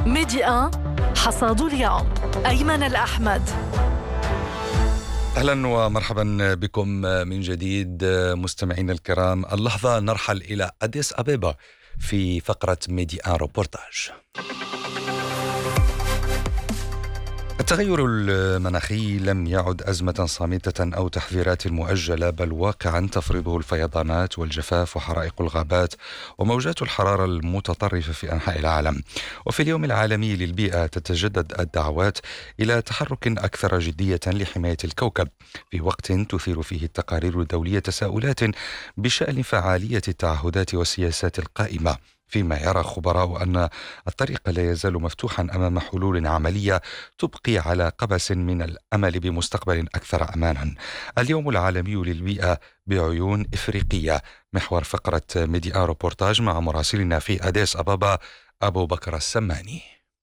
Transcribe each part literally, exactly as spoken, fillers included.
ميديا حصاد اليوم. أيمن الأحمد. أهلا ومرحبا بكم من جديد مستمعينا الكرام. اللحظة نرحل إلى أديس أبيبا في فقرة ميديا روبورتاج. التغير المناخي لم يعد أزمة صامتة أو تحذيرات مؤجلة، بل واقعا تفرضه الفيضانات والجفاف وحرائق الغابات وموجات الحرارة المتطرفة في أنحاء العالم. وفي اليوم العالمي للبيئة تتجدد الدعوات إلى تحرك أكثر جدية لحماية الكوكب، في وقت تثير فيه التقارير الدولية تساؤلات بشأن فعالية التعهدات والسياسات القائمة، فيما يرى خبراء أن الطريق لا يزال مفتوحا أمام حلول عملية تبقي على قبس من الأمل بمستقبل أكثر أمانا. اليوم العالمي للبيئة بعيون إفريقية، محور فقرة ميديا روبورتاج مع مراسلنا في أديس أبابا أبو بكر السماني.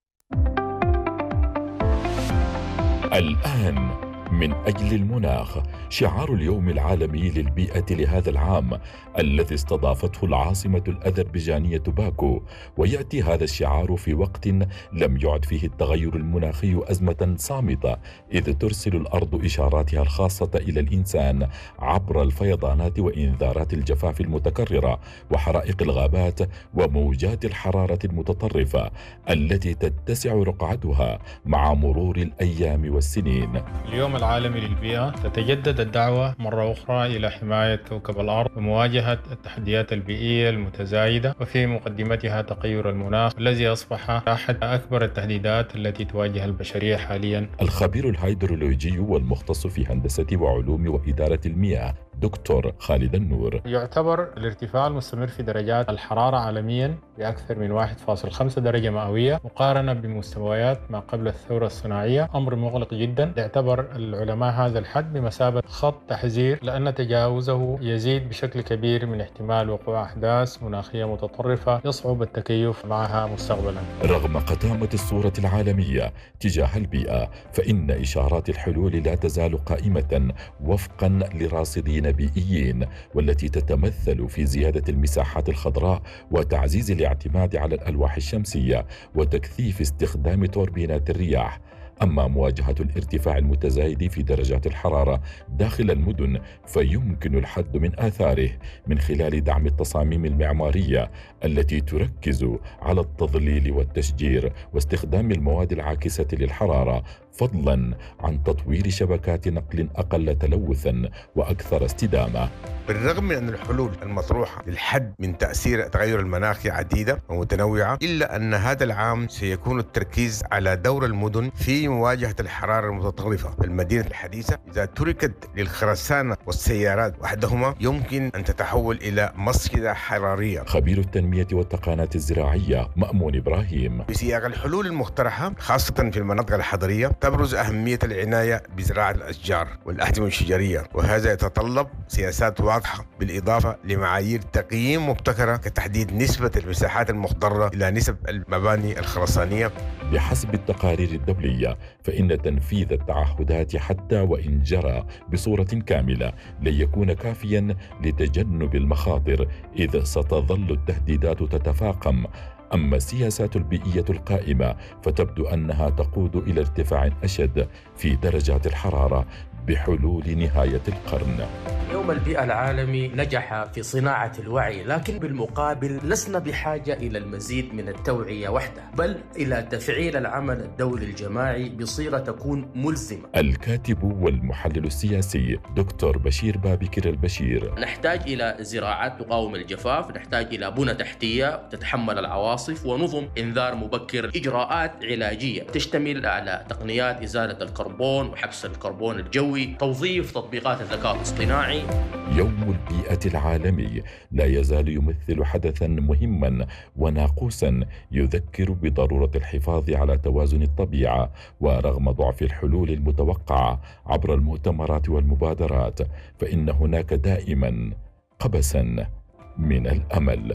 الآن من أجل المناخ، شعار اليوم العالمي للبيئة لهذا العام الذي استضافته العاصمة الأذربيجانية باكو. ويأتي هذا الشعار في وقت لم يعد فيه التغير المناخي أزمة صامتة، إذ ترسل الأرض إشاراتها الخاصة إلى الإنسان عبر الفيضانات وإنذارات الجفاف المتكررة وحرائق الغابات وموجات الحرارة المتطرفة التي تتسع رقعتها مع مرور الأيام والسنين. اليوم العالمي للبيئة تتجدد الدعوة مرة أخرى إلى حماية كوكب الأرض ومواجهة التحديات البيئية المتزايدة، وفي مقدمتها تغير المناخ الذي أصبح أحد أكبر التهديدات التي تواجه البشرية حاليا. الخبير الهيدرولوجي والمختص في هندسة وعلوم وإدارة المياه دكتور خالد النور: يعتبر الارتفاع المستمر في درجات الحرارة عالميا بأكثر من واحد فاصلة خمسة درجة مئوية مقارنة بمستويات ما قبل الثورة الصناعية أمر مغلق جدا. يعتبر العلماء هذا الحد بمثابة خط تحذير، لأن تجاوزه يزيد بشكل كبير من احتمال وقوع أحداث مناخية متطرفة يصعب التكيف معها مستقبلا. رغم قتامة الصورة العالمية تجاه البيئة، فإن إشارات الحلول لا تزال قائمة وفقا لراصدين بيئيين، والتي تتمثل في زيادة المساحات الخضراء وتعزيز الاعتماد على الألواح الشمسية وتكثيف استخدام توربينات الرياح. أما مواجهة الارتفاع المتزايد في درجات الحرارة داخل المدن فيمكن الحد من آثاره من خلال دعم التصاميم المعمارية التي تركز على التظليل والتشجير واستخدام المواد العاكسة للحرارة، فضلا عن تطوير شبكات نقل أقل تلوثا وأكثر استدامة. بالرغم من أن الحلول المطروحة للحد من تأثير تغير المناخ عديدة ومتنوعة، إلا أن هذا العام سيكون التركيز على دور المدن في مواجهة الحرارة المتطرفة. المدينة الحديثة إذا تركت للخرسانة والسيارات وحدهما يمكن أن تتحول إلى مصيدة حرارية. خبير التنمية والتقنيات الزراعية مأمون إبراهيم: بسياق الحلول المقترحة خاصة في المناطق الحضرية تبرز أهمية العناية بزراعة الأشجار والأحجام الشجرية، وهذا يتطلب سياسات واضحة بالإضافة لمعايير تقييم مبتكرة كتحديد نسبة المساحات المخضرة إلى نسب المباني الخرسانية. بحسب التقارير الدولية فإن تنفيذ التعهدات حتى وإن جرى بصورة كاملة لن يكون كافيا لتجنب المخاطر، إذ ستظل التهديدات تتفاقم. أما السياسات البيئية القائمة فتبدو أنها تقود إلى ارتفاع أشد في درجات الحرارة بحلول نهاية القرن. يوم البيئة العالمي نجح في صناعة الوعي، لكن بالمقابل لسنا بحاجة إلى المزيد من التوعية وحده، بل إلى تفعيل العمل الدولي الجماعي بصيغة تكون ملزمة. الكاتب والمحلل السياسي دكتور بشير بابكر البشير: نحتاج إلى زراعات تقاوم الجفاف، نحتاج إلى بنى تحتية تتحمل العواصف، ونظم إنذار مبكر، إجراءات علاجية تشتمل على تقنيات إزالة الكربون وحبس الكربون الجوي، توظيف تطبيقات الذكاء الاصطناعي. يوم البيئة العالمي لا يزال يمثل حدثا مهما وناقوسا يذكر بضرورة الحفاظ على توازن الطبيعة، ورغم ضعف الحلول المتوقعة عبر المؤتمرات والمبادرات فإن هناك دائما قبسا من الأمل.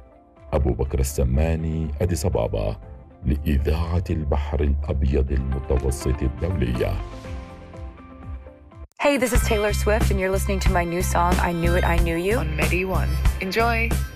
أبو بكر السماني، أديس أبابا، لإذاعة البحر الأبيض المتوسط الدولية. Hey, this is Taylor Swift, and you're listening to my new song, I Knew It, I Knew You, on Medi One. Enjoy!